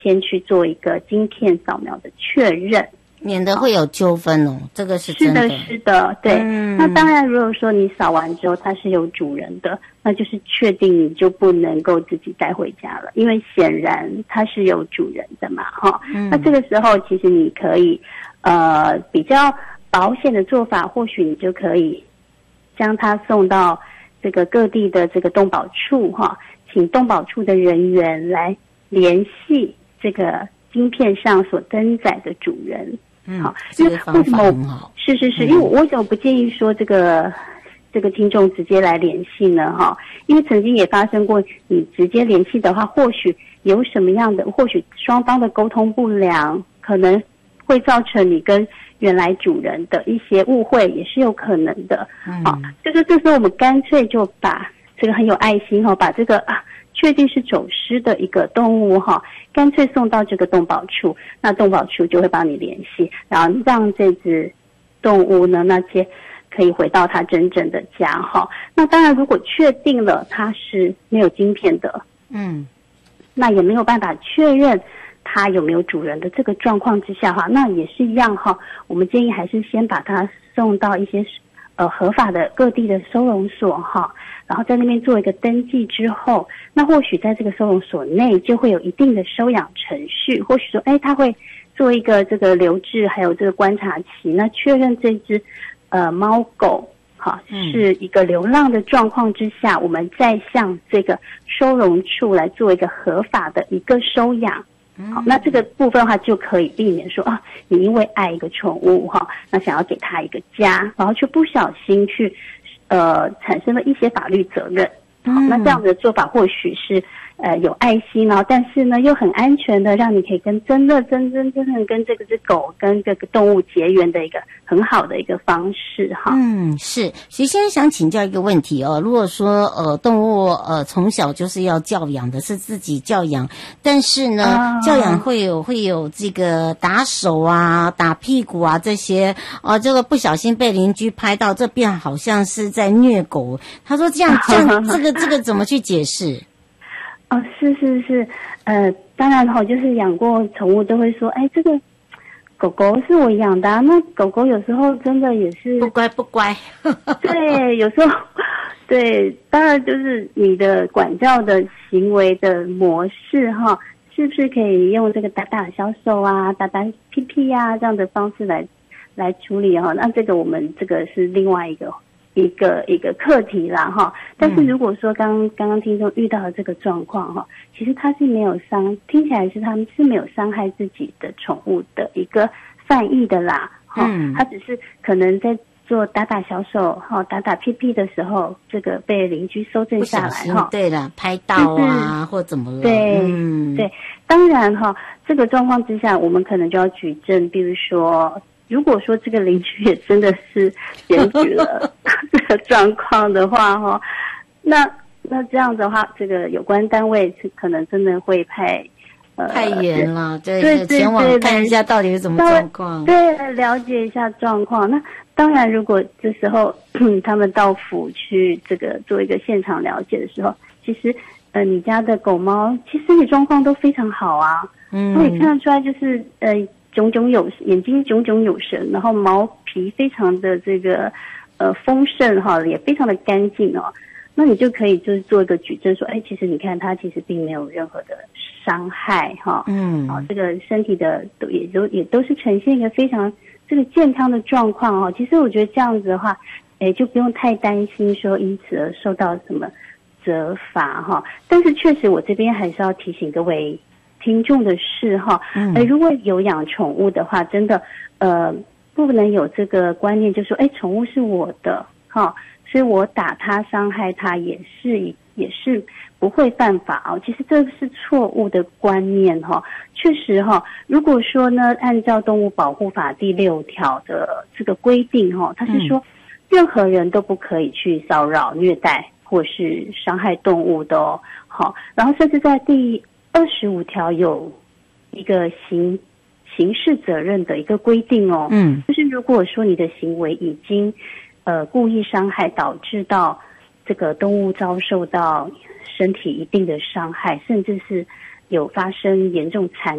先去做一个晶片扫描的确认， 免得会有纠纷哦。这个是真的。 是的，对。那当然，如果说你扫完之后它是有主人的，那就是确定你就不能够自己带回家了，因为显然它是有主人的嘛，哈。那这个时候其实你可以比较保险的做法，或许你就可以将它送到这个各地的这个动保处哈，请动保处的人员来联系这个晶片上所登载的主人。好， 这个方法很好。 是，因为我为什么不建议说这个听众直接来联系呢？哈，因为曾经也发生过，你直接联系的话，或许有什么样的，或许双方的沟通不良，可能会造成你跟原来主人的一些误会，也是有可能的。好，就是这时候我们干脆就把这个很有爱心哈，把这个确定是走失的一个动物哈，干脆送到这个动保处，那动保处就会帮你联系，然后让这只动物呢，那些可以回到它真正的家哈。那当然，如果确定了它是没有晶片的，那也没有办法确认它有没有主人的这个状况之下哈，那也是一样哈。我们建议还是先把它送到一些合法的各地的收容所哈。然后在那边做一个登记之后，那或许在这个收容所内就会有一定的收养程序，或许说他会做一个这个留置还有这个观察期，那确认这只猫狗是一个流浪的状况之下，我们再向这个收容处来做一个合法的一个收养。好，那这个部分的话就可以避免说你因为爱一个宠物那想要给它一个家，然后却不小心去产生了一些法律责任。好，那这样的做法或许是有爱心，然后但是呢又很安全的，让你可以跟真正跟这个只狗跟这个动物结缘的一个很好的一个方式哈。 是。徐先生想请教一个问题哦，如果说动物从小就是要教养的，是自己教养，但是呢教养会有这个打手啊、打屁股啊这些这个不小心被邻居拍到，这变好像是在虐狗。他说这样这个怎么去解释？ 是，当然就是养过宠物都会说，这个狗狗是我养的那狗狗有时候真的也是不乖。 对，有时候对，当然就是你的管教的行为的模式是不是可以用这个打打小手啊、打打屁屁啊这样的方式来处理那这个我们这个是另外一个课题啦但是如果说刚刚听众遇到的这个状况其实他是没有听起来是他们是没有伤害自己的宠物的一个犯意的啦他只是可能在做打打小手打打屁屁的时候，这个被邻居搜证下来对了，拍到啊或怎么了？ 对，当然这个状况之下，我们可能就要举证，比如说。如果说这个邻居也真的是检举了这个状况的话那这样的话，这个有关单位是可能真的会派太严了，对，前往看一下到底是什么状况， 对，了解一下状况。那当然，如果这时候他们到府去这个做一个现场了解的时候，其实你家的狗猫其实身体状况都非常好啊，可以看得出来就是眼睛炯炯有神，然后毛皮非常的这个丰盛也非常的干净那你就可以就是做一个举证说，其实你看它其实并没有任何的伤害这个身体的也都是呈现一个非常这个健康的状况其实我觉得这样子的话，就不用太担心说因此而受到什么责罚但是确实我这边还是要提醒各位听众的是如果有养宠物的话，真的不能有这个观念，就说宠物是我的所以我打它伤害它也是不会犯法其实这是错误的观念确实如果说呢，按照动物保护法第6条的这个规定它是说任何人都不可以去骚扰、虐待或是伤害动物的然后甚至在第25条有一个刑事责任的一个规定就是如果说你的行为已经故意伤害导致到这个动物遭受到身体一定的伤害，甚至是有发生严重残